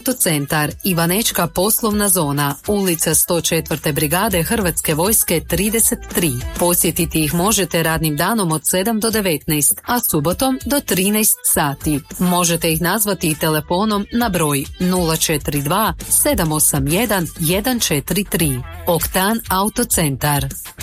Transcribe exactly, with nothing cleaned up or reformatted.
Autocentar, Ivanečka poslovna zona, ulica sto četvrte brigade Hrvatske vojske trideset tri. Posjetiti ih možete radnim danom od sedam do devetnaest, a subotom do trinaest sati. Možete ih nazvati i telefonom na broj nula četiri dva sedam osam jedan jedan četiri tri. Oktan Autocentar.